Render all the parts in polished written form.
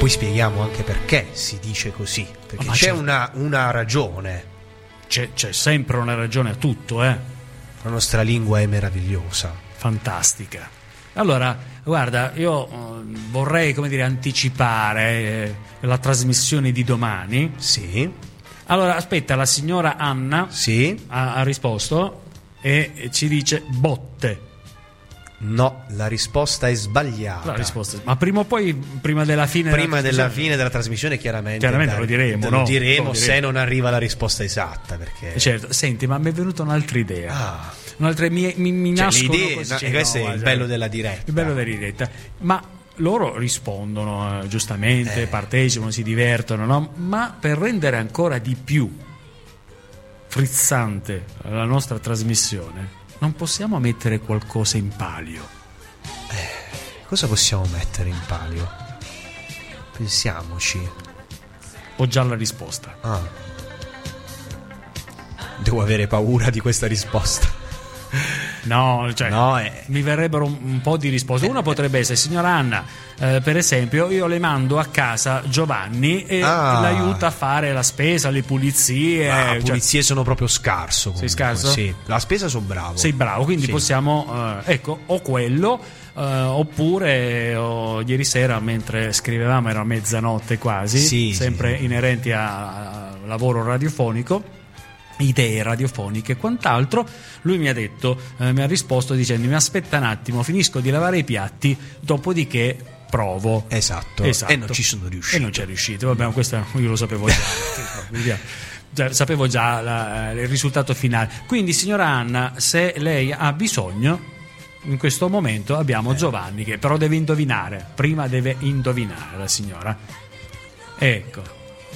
poi spieghiamo anche perché si dice così, perché c'è una ragione. C'è sempre una ragione a tutto, La nostra lingua è meravigliosa, fantastica. Allora, guarda, io vorrei, anticipare la trasmissione di domani. Sì. Allora, aspetta, la signora Anna sì. ha risposto e ci dice botte. No, la risposta è sbagliata. Ma prima o poi, prima della fine della trasmissione, chiaramente lo diremo, se non arriva la risposta esatta, perché certo. Senti, ma mi è venuta un'altra idea. Mi nascono così, questo è il bello della diretta. Il bello della diretta. Ma loro rispondono giustamente, partecipano, si divertono, no? Ma per rendere ancora di più frizzante la nostra trasmissione, non possiamo mettere qualcosa in palio? Cosa possiamo mettere in palio? Pensiamoci. Ho già la risposta. Devo avere paura di questa risposta. Mi verrebbero un po' di risposte. Una potrebbe essere: signora Anna, per esempio, io le mando a casa Giovanni e l'aiuta a fare la spesa, le pulizie. Pulizie sono proprio scarso. Sei scarso? Sì, la spesa sono bravo. Sei bravo, quindi possiamo o quello, oppure ieri sera mentre scrivevamo, era mezzanotte quasi, sempre inerenti a lavoro radiofonico, idee radiofoniche e quant'altro, lui mi ha risposto dicendomi: aspetta un attimo, finisco di lavare i piatti, dopodiché provo. Esatto. E non ci sono riuscito. E non c'è riuscito. Vabbè, questo io lo sapevo già. Sapevo già il risultato finale. Quindi, signora Anna, se lei ha bisogno, in questo momento abbiamo Giovanni, che però deve indovinare. Prima deve indovinare la signora. Ecco.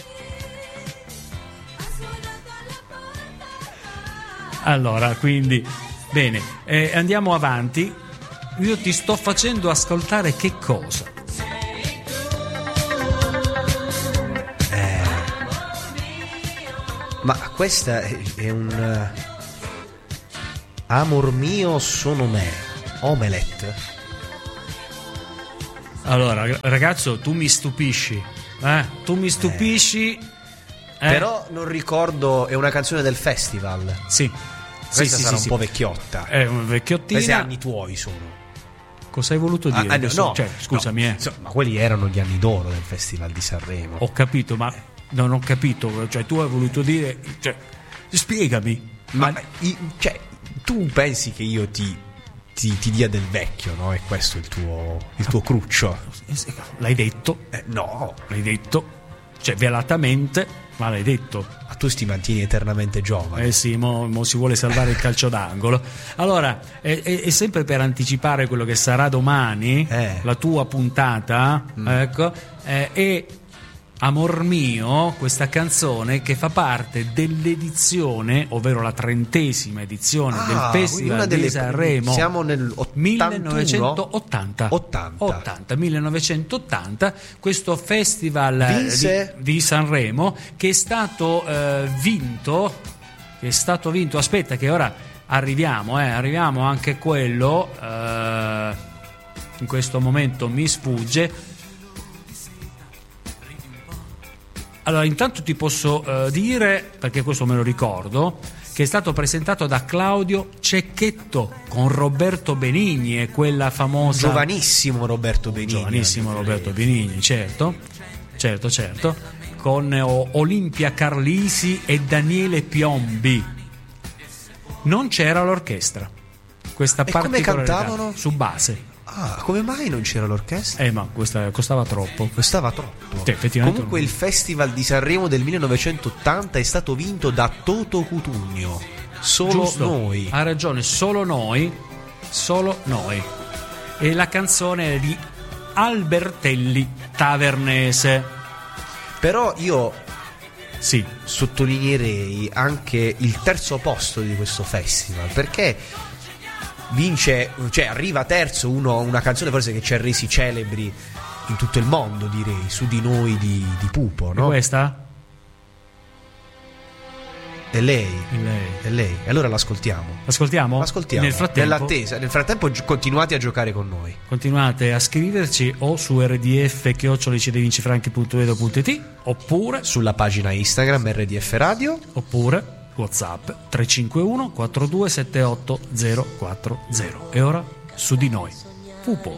Allora, quindi bene, andiamo avanti. Io ti sto facendo ascoltare che cosa? Ma questa è un amor mio sono me, omelette. Allora, ragazzo, tu mi stupisci, tu mi stupisci. Però non ricordo, è una canzone del festival. Sì. Questa sarà un po' vecchiotta. È un vecchiottina. Questi anni tuoi sono. Cosa hai voluto dire? Scusami. Ma quelli erano gli anni d'oro del Festival di Sanremo. Ho capito, ma non ho capito. Cioè, tu hai voluto dire. Spiegami. Tu pensi che io ti dia del vecchio, no? E questo è il tuo cruccio. L'hai detto? No. L'hai detto? Cioè, velatamente, ma l'hai detto. Ma tu ti mantieni eternamente giovane. Sì, mo si vuole salvare il calcio d'angolo. Allora, è sempre per anticipare quello che sarà domani, la tua puntata, ecco, e Amor mio, questa canzone che fa parte dell'edizione, ovvero la 30ª edizione del Festival di Sanremo. Siamo nel 1980. 1980, questo festival di Sanremo che è stato vinto. Aspetta, che ora arriviamo anche a quello. In questo momento mi sfugge. Allora, intanto ti posso dire, perché questo me lo ricordo, che è stato presentato da Claudio Cecchetto con Roberto Benigni e quella famosa... Giovanissimo Roberto Benigni, certo, con Olimpia Carlisi e Daniele Piombi. Non c'era l'orchestra. Questa particolarità. Come cantavano? Su base. Come mai non c'era l'orchestra? Ma questa costava troppo. Sì, effettivamente. Comunque il Festival di Sanremo del 1980 è stato vinto da Toto Cutugno. Noi. Ha ragione, solo noi. E la canzone è di Albertelli Tavernese. Però io sottolineerei anche il terzo posto di questo festival, perché arriva terzo una canzone forse che ci ha resi celebri in tutto il mondo, direi, Su di noi di Pupo, no? E questa? È lei. Allora l'ascoltiamo. L'ascoltiamo? Nel frattempo continuate a giocare con noi. Continuate a scriverci o su rdf@liceidevincifranchi.edo.it oppure sulla pagina Instagram RDF Radio, oppure WhatsApp 351 4278 040. E ora su di noi. Pupo.